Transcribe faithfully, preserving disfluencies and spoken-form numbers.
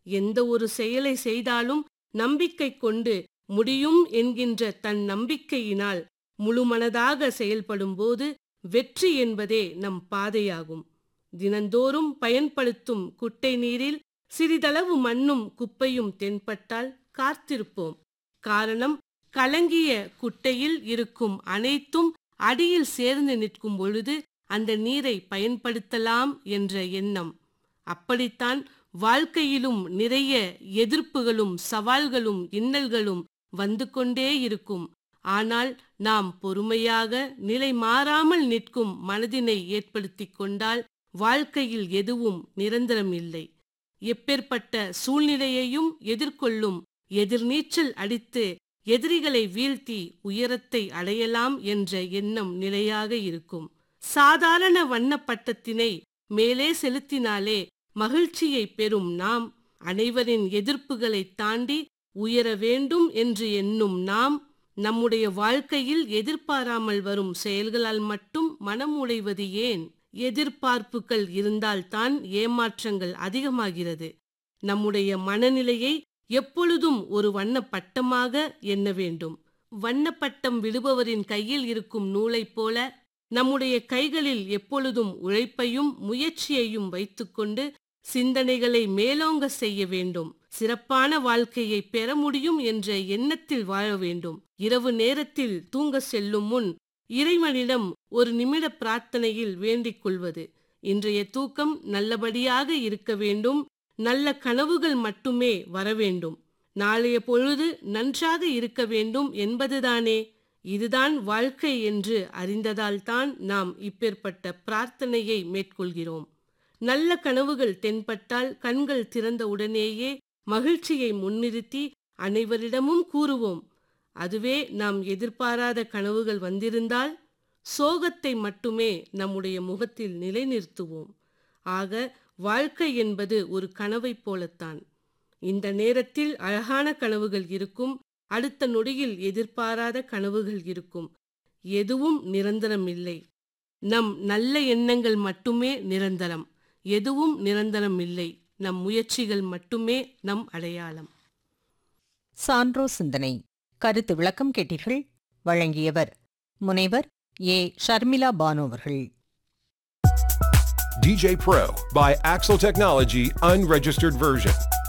எந்த ஒரு செயலை செய்தாலும் நம்பிக்கை கொண்டு முடியும் என்கின்ற தன் நம்பிக்கையினால் முழுமனதாக செயல்படும்போது வெற்றி என்பதே நம் பாதையாகும். தினந்தோறும் பயன்படுத்தும் குட்டை நீரில் சிறிதளவு மண்ணும் குப்பையும் தென்பட்டால் காத்திருப்போம். காரணம், கலங்கிய குட்டையில் இருக்கும் அனைத்தும் அடியில் சேர்ந்து நிற்கும் பொழுது அந்த நீரை பயன்படுத்தலாம் என்ற எண்ணம். அப்படித்தான் வாழ்க்கையிலும் நிறைய எதிர்ப்புகளும் சவால்களும் இன்னல்களும் வந்து கொண்டே இருக்கும். ஆனால் நாம் பொறுமையாக நிலை மாறாமல் நிற்கும் மனதினை ஏற்படுத்தி கொண்டால் வாழ்க்கையில் எதுவும் நிரந்தரம் இல்லை. எப்பேற்பட்ட சூழ்நிலையையும் எதிர்கொள்ளும் எதிர்நீச்சல் அடித்து எதிரிகளை வீழ்த்தி உயரத்தை அடையலாம் என்ற எண்ணம் நிலையாக இருக்கும். சாதாரண வண்ணப்பட்டத்தினை மேலே செலுத்தினாலே மகிழ்ச்சியை பெறும் நாம், அனைவரின் எதிர்ப்புகளை தாண்டி உயர வேண்டும் என்று எண்ணும் நாம், நம்முடைய வாழ்க்கையில் எதிர்பாராமல் வரும் செயல்களால் மட்டும் மனம் உடைவது ஏன்? எதிர்பார்ப்புகள் இருந்தால்தான் ஏமாற்றங்கள் அதிகமாகிறது. நம்முடைய மனநிலையை எப்பொழுதும் ஒரு வண்ணப்பட்டமாக எண்ண வேண்டும். வண்ணப்பட்டம் விடுபவரின் கையில் இருக்கும் நூலைப் போல நம்முடைய கைகளில் எப்பொழுதும் உழைப்பையும் முயற்சியையும் வைத்துக்கொண்டு சிந்தனைகளை மேலோங்க செய்ய வேண்டும். சிறப்பான வாழ்க்கையை பெற முடியும் என்ற எண்ணத்தில் வாழ வேண்டும். இரவு நேரத்தில் தூங்க செல்லும் முன் இறைவனிடம் ஒரு நிமிட பிரார்த்தனையில் வேண்டிக் கொள்வது, இன்றைய தூக்கம் நல்லபடியாக இருக்க வேண்டும், நல்ல கனவுகள் மட்டுமே வர வேண்டும், நாளைய பொழுது நன்றாக இருக்க வேண்டும் என்பதுதானே. இதுதான் வாழ்க்கை என்று அறிந்ததால்தான் நாம் இப்பேற்பட்ட பிரார்த்தனையை மேற்கொள்கிறோம். நல்ல கனவுகள் தென்பட்டால் கண்கள் திறந்த உடனேயே மகிழ்ச்சியை முன்னிறுத்தி அனைவரிடமும் கூறுவோம். அதுவே நாம் எதிர்பாராத கனவுகள் வந்திருந்தால் சோகத்தை மட்டுமே நம்முடைய முகத்தில் நிலைநிறுத்துவோம். ஆக வாழ்க்கை என்பது ஒரு கனவைப் போலத்தான். இந்த நேரத்தில் அழகான கனவுகள் இருக்கும், அடுத்த நொடியில் எதிர்பாராத கனவுகள் இருக்கும். எதுவும் நிரந்தரம் இல்லை. நம் நல்ல எண்ணங்கள் மட்டுமே நிரந்தரம். எதுவும் நிரந்தரம் இல்லை. நம் முயற்சிகள் மட்டுமே நம் அடையாளம். சான்றோ சிந்தனை கருத்து விளக்கம் கேட்டீர்கள். வழங்கியவர் முனைவர் ஏ ஷர்மிளா பானு அவர்கள். D J Pro by Axle Technology Unregistered Version.